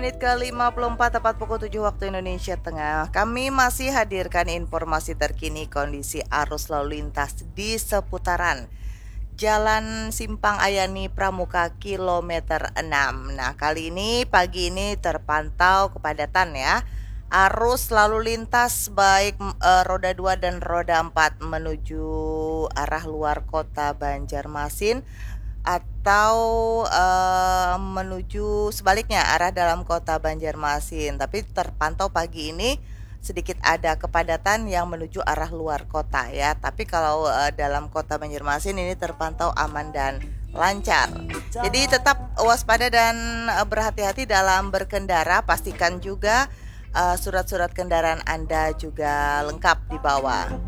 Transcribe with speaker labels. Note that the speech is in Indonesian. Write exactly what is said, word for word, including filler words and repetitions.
Speaker 1: menit ke lima puluh empat tepat pukul tujuh waktu Indonesia Tengah. Kami masih hadirkan informasi terkini kondisi arus lalu lintas di seputaran Jalan Simpang Ayani Pramuka kilometer enam. Nah, kali ini pagi ini terpantau kepadatan ya. Arus lalu lintas baik e, roda dua dan roda empat menuju arah luar kota Banjarmasin atau uh, menuju sebaliknya arah dalam kota Banjarmasin. Tapi terpantau pagi ini sedikit ada kepadatan yang menuju arah luar kota ya. Tapi kalau uh, dalam kota Banjarmasin ini terpantau aman dan lancar. Jadi tetap waspada dan uh, berhati-hati dalam berkendara. Pastikan juga uh, surat-surat kendaraan Anda juga lengkap dibawa.